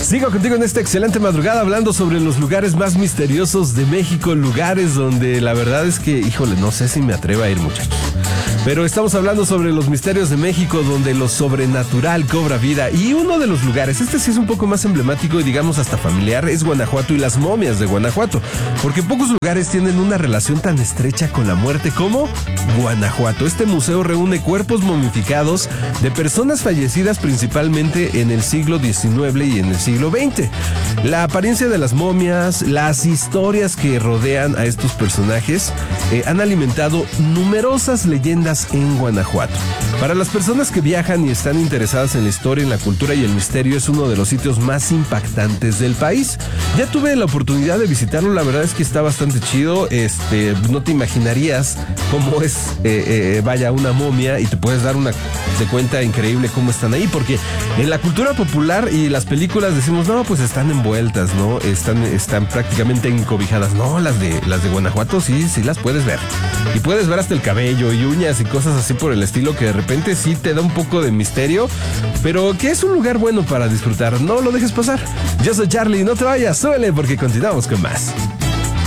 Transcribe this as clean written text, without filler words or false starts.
Sigo contigo en esta excelente madrugada hablando sobre los lugares más misteriosos de México, lugares donde la verdad es que, híjole, no sé si me atrevo a ir, muchachos. Pero estamos hablando sobre los misterios de México, donde lo sobrenatural cobra vida. Y uno de los lugares, este sí es un poco más emblemático y digamos hasta familiar, es Guanajuato y las momias de Guanajuato. Porque pocos lugares tienen una relación tan estrecha con la muerte como Guanajuato. Este museo reúne cuerpos momificados de personas fallecidas principalmente en el siglo XIX y en el siglo XX. La apariencia de las momias, las historias que rodean a estos personajes han alimentado numerosas leyendas en Guanajuato. Para las personas que viajan y están interesadas en la historia, en la cultura y el misterio, es uno de los sitios más impactantes del país. Ya tuve la oportunidad de visitarlo, la verdad es que está bastante chido. No te imaginarías cómo es, vaya, una momia, y te puedes dar una de cuenta increíble cómo están ahí, porque en la cultura popular y las películas decimos, no, pues están envueltas, ¿no? Están prácticamente encobijadas. No, las de Guanajuato sí las puedes ver. Y puedes ver hasta el cabello y uñas y cosas así por el estilo, que de repente sí te da un poco de misterio, pero que es un lugar bueno para disfrutar. No lo dejes pasar. Yo soy Charlie, no te vayas, súbele porque continuamos con más.